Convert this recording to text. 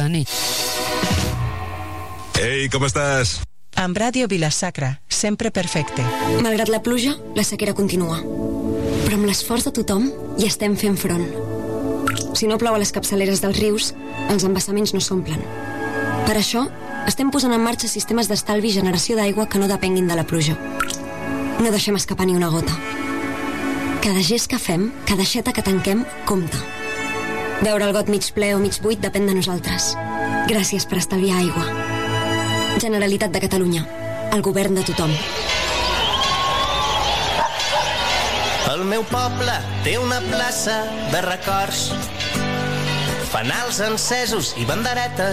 de nit. Ei, com estàs? Amb Ràdio Vila-sacra, sempre perfecte. Malgrat la pluja, la sequera continua. Però amb l'esforç de tothom hi estem fent front. Si no plou a les capçaleres dels rius, els embassaments no s'omplen. Per això, estem posant en marxa sistemes d'estalvi i generació d'aigua que no depenguin de la pluja. No deixem escapar ni una gota. Cada gest que fem, cada aixeta que tanquem, compta. Veure el got mig ple o mig buit depèn de nosaltres. Gràcies per estalviar aigua. Generalitat de Catalunya, el govern de tothom. El meu poble té una plaça de records, fanals encesos i banderetes